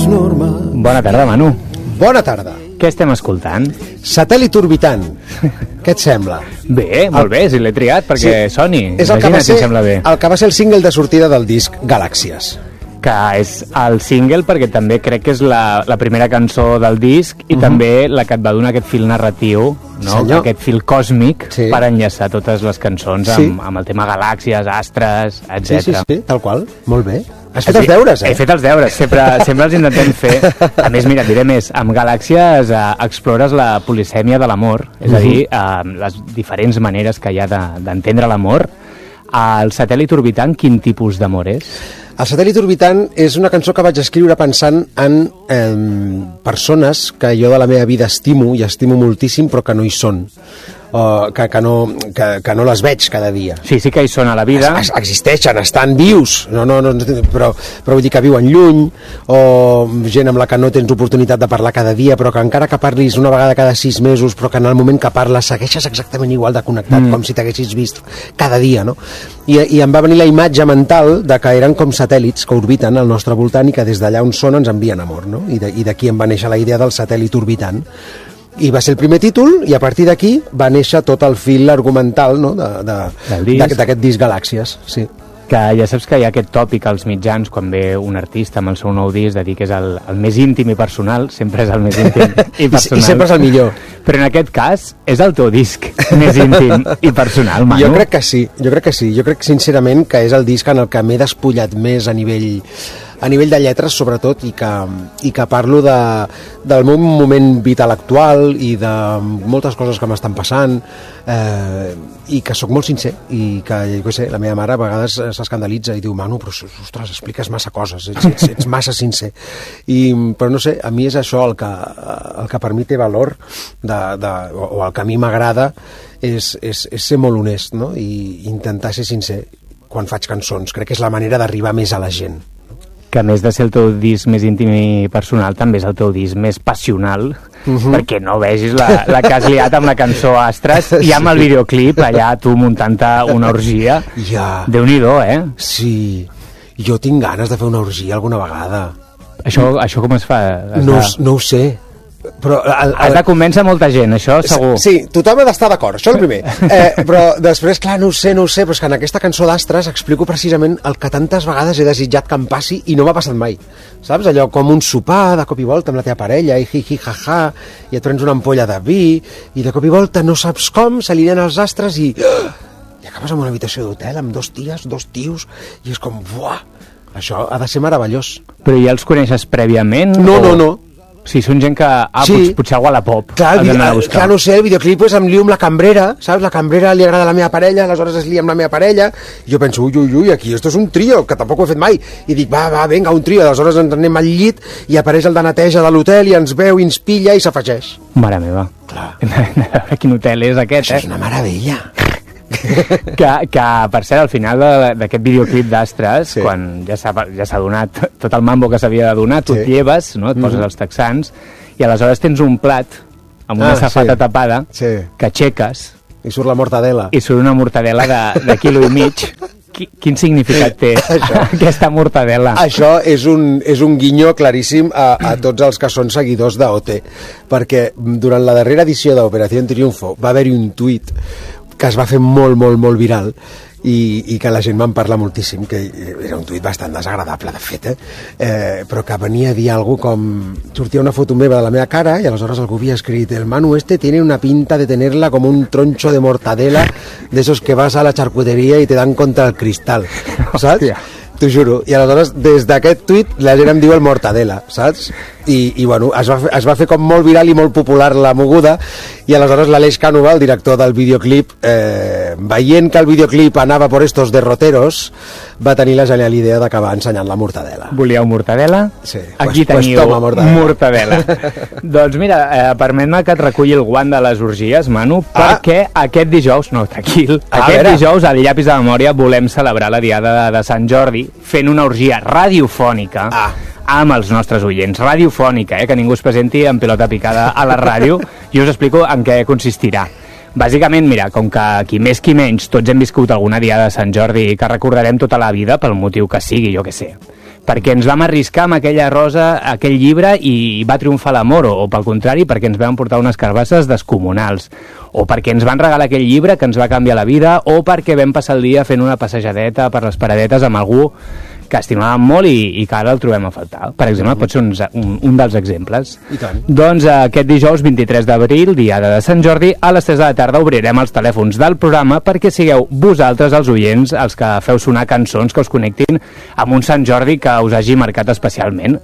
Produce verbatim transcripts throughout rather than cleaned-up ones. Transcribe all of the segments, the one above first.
és normal. Bona tarda, Manu. Bona tarda. Què estem escoltant? Satèl·lit orbitant. Què et sembla? Bé, molt el... bé, si l'he triat perquè sí. Soni. És el que, va ser, si sembla bé. el que va ser el single de sortida del disc Galàxies. Que és el single perquè també crec que és la, la primera cançó del disc i uh-huh. també la que et va donar aquest fil narratiu, no? Aquest fil còsmic sí. per enllaçar totes les cançons amb, sí. amb el tema galàxies, astres, etcètera. Sí, sí, sí, tal qual. Molt bé. Has fet els deures, eh? He fet els deures, sempre, sempre els intentem fer. A més, mira, diré més, amb Galàxies eh, explores la polisèmia de l'amor, és uh-huh. a dir, eh, les diferents maneres que hi ha d'entendre de, l'amor. El Satèl·lit orbitant, quin tipus d'amor és? El Satèl·lit orbitant és una cançó que vaig escriure pensant en eh, persones que jo de la meva vida estimo, i estimo moltíssim, però que no hi són. O que, que, no, que, que no les veig cada dia. Sí, sí que hi són a la vida. Es, existeixen, estan vius, no, no, no, però, però vull dir que viuen lluny, o gent amb la que no tens oportunitat de parlar cada dia, però que encara que parlis una vegada cada sis mesos, però que en el moment que parles segueixes exactament igual de connectat, mm. com si t'haguessis vist cada dia, no? I, I em va venir la imatge mental de que eren com satèl·lits que orbiten al nostre voltant i que des d'allà on són ens envien amor, no? I d'aquí em va néixer la idea del satèl·lit orbitant. I va ser el primer títol, i a partir d'aquí va néixer tot el fil argumental, no? d'aquest disc Galàxies, sí. Que ja saps que hi ha aquest tòpic als mitjans quan ve un artista amb el seu nou disc de dir que és el, el més íntim i personal, sempre és el més íntim i personal. I sempre és el millor. Però en aquest cas és el teu disc més íntim i personal, Manu. Jo crec que sí, jo crec que sí. Jo crec sincerament que és el disc en el que m'he despullat més a nivell a nivell de lletres, sobretot, i que, i que parlo de, del meu moment vital actual i de moltes coses que m'estan passant, eh, i que sóc molt sincer, i que, jo què sé, la meva mare a vegades s'escandalitza i diu, Manu, però, ostres, expliques massa coses, ets, ets, ets massa sincer. I, però no sé, a mi és això el que, el que per mi té valor, de, de, o, o el que a mi m'agrada, és, és, és ser molt honest, no? I intentar ser sincer quan faig cançons. Crec que és la manera d'arribar més a la gent. Que a més de ser el teu disc més íntim i personal, també és el teu disc més passional, uh-huh. perquè no vegis la, la que has liat amb la cançó Astres i amb el videoclip allà tu muntant-te una orgia. Ja. Déu-n'hi-do, eh? Sí. Jo tinc ganes de fer una orgia alguna vegada. Això, això com es fa? Es no, de... no ho sé. Però el, el... Has de convèncer molta gent, això segur. Sí, tothom ha d'estar d'acord, això és el primer. Eh, però després, clar, no ho sé, no ho sé, però és que en aquesta cançó d'Astres explico precisament el que tantes vegades he desitjat que em passi i no m'ha passat mai. Saps? Allò com un sopar de cop i volta amb la teva parella, i hi, hi, ha, ha, i et prens una ampolla de vi, i de cop i volta no saps com, s'alineen els astres i... i acabes en una habitació d'hotel amb dos ties, dos tios, i és com, buah, això ha de ser meravellós. Però ja els coneixes prèviament? No, o... no, no. Sí, són gent que, ah, sí. potser, potser a Wallapop. Clar, clar, no sé, el videoclip pues, em lio amb la cambrera, saps? La cambrera li agrada a la meva parella, aleshores es lia amb la meva parella, i jo penso, ui, ui, ui, aquí esto és un trio, que tampoc ho he fet mai. I dic, va, va, vinga, un trio, aleshores ens anem al llit, i apareix el de neteja de l'hotel, i ens veu, i ens pilla, i s'afegeix. Mare meva. Clar. Quin hotel és aquest, Això eh? és una meravella. que, que per cert al final d'aquest videoclip d'Astres, sí. quan ja s'ha ja s'ha donat tot el mambo que s'havia de donar, tu sí. et lleves, no? et poses mm-hmm. els texans i aleshores tens un plat amb una ah, safata sí. tapada sí. que aixeques i surt la mortadela i surt una mortadela de, de quilo i mig. Quin significat té això? Aquesta mortadela? Això és un, és un guinyo claríssim a, a tots els que són seguidors d'O T, perquè durant la darrera edició d'Operació Triunfo va haver-hi un tuit que es va fer molt, molt, molt viral i, i que la gent va en parlar moltíssim, que era un tuit bastant desagradable, de fet, eh? Eh, però que venia a dir alguna cosa com... Sortia una foto meva de la meva cara i aleshores algú havia escrit el Manu este tiene una pinta de tenerla como un troncho de mortadela de esos que vas a la charcutería y te dan contra el cristal, saps? Hòstia. T'ho juro. I aleshores, des d'aquest tuit, la gent em diu el mortadela, saps? I, i bueno, es va, fer, es va fer com molt viral i molt popular la moguda, i aleshores l'Aleix Cànova, el director del videoclip, eh, veient que el videoclip anava por estos derroteros, va tenir la genial idea d'acabar ensenyant la mortadela. Volíeu mortadela? Sí. Aquí pues, teniu pues toma, mortadela. mortadela. Doncs mira, eh, permet-me que et reculli el guant de les orgies, Manu, ah. perquè aquest dijous, no, tranquil, ah, aquest dijous al Llapis de Memòria volem celebrar la diada de, de Sant Jordi fent una orgia radiofònica ah. amb els nostres oients. Radiofònica, eh? Que ningú es presenti en pilota picada a la ràdio. Jo us explico en què consistirà. Bàsicament, mira, com que qui més qui menys tots hem viscut alguna diada de Sant Jordi que recordarem tota la vida pel motiu que sigui, jo què sé. perquè ens vam arriscar amb aquella rosa, aquell llibre, i va triomfar l'amor, o, o pel contrari, perquè ens vam portar unes carbasses descomunals, o perquè ens van regalar aquell llibre que ens va canviar la vida, o perquè vam passar el dia fent una passejadeta per les paradetes amb algú que estimàvem molt i, i que ara el trobem a faltar. Per exemple, pot ser un, un, un dels exemples. I tant. Doncs aquest dijous vint-i-tres d'abril, diada de Sant Jordi, a les tres de la tarda obrirem els telèfons del programa perquè sigueu vosaltres, els oients, els que feu sonar cançons que us connectin amb un Sant Jordi que us hagi marcat especialment.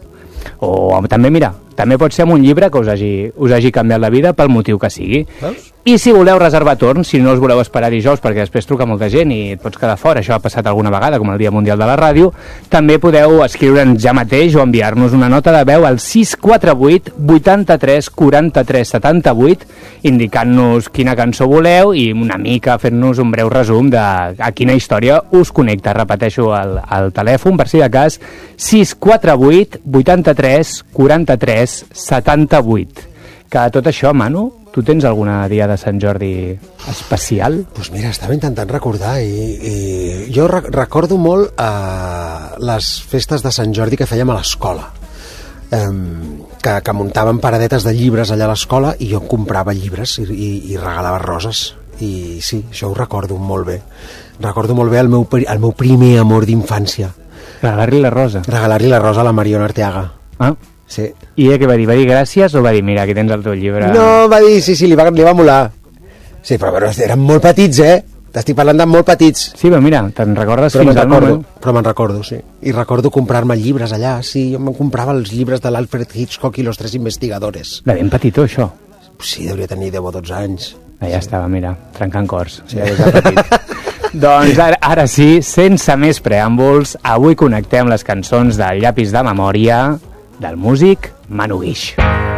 O també, mira, també pot ser amb un llibre que us hagi, us hagi canviat la vida pel motiu que sigui. Veus? I si voleu reservar torn, si no us voleu esperar dijous perquè després truca molta gent i et pots quedar fora, això ha passat alguna vegada, com el Dia Mundial de la Ràdio, també podeu escriure'ns ja mateix o enviar-nos una nota de veu al sis quatre vuit vuitanta-tres quaranta-tres setanta-vuit indicant-nos quina cançó voleu i una mica fent-nos un breu resum de a quina història us connecta. Repeteixo el, el telèfon, per si de cas, sis quatre vuit vuitanta-tres quaranta-tres setanta-vuit. Que tot això, Manu, tu tens alguna dia de Sant Jordi especial? Doncs pues mira, estava intentant recordar i, i jo re recordo molt eh, les festes de Sant Jordi que fèiem a l'escola, eh, que, que muntàvem paradetes de llibres allà a l'escola i jo comprava llibres i, i, i regalava roses, i sí, això ho recordo molt bé. Recordo molt bé el meu, el meu primer amor d'infància. Regalar-li la rosa? Regalar-li la rosa a la Mariona Arteaga. Ah, sí. I què va dir? Va dir gràcies o va dir, mira, aquí tens el teu llibre? No, va dir, sí, sí, li va, li va molar. Sí, però, però eren molt petits, eh? T'estic parlant de molt petits. Sí, però mira, te'n recordes però fins al moment? Però me'n recordo, sí. I recordo comprar-me llibres allà, sí, jo me'n comprava els llibres de l'Alfred Hitchcock i los tres investigadores. De ben petitó, això? Sí, devia tenir deu o dotze anys. Allà estava, mira, trencant cors. Sí. Ja des de petit. Doncs ara, ara sí, sense més preàmbuls, avui connectem les cançons del Llapis de Memòria del músic Manu Guix.